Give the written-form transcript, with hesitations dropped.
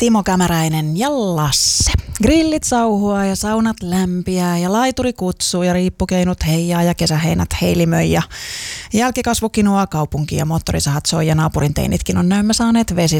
Timo Kämäräinen ja Lasse. Grillit sauhua ja saunat lämpiää ja laituri kutsuu ja riippukeinut heijaa ja kesäheinät heilimöi ja jälkikasvu kinoaa kaupunkiin ja moottorisahat soi ja naapurin teinitkin on näemmä saaneet